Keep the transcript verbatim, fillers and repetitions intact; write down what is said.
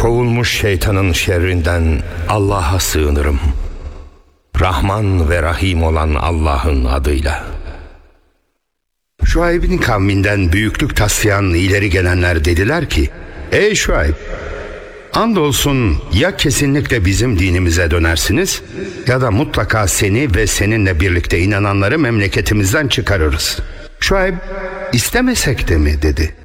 Kovulmuş şeytanın şerrinden Allah'a sığınırım. Rahman ve Rahim olan Allah'ın adıyla. Şuayb'in kavminden büyüklük taslayan ileri gelenler dediler ki: Ey Şuayb! Andolsun ya kesinlikle bizim dinimize dönersiniz ya da mutlaka seni ve seninle birlikte inananları memleketimizden çıkarırız. Şuayb, istemesek de mi dedi.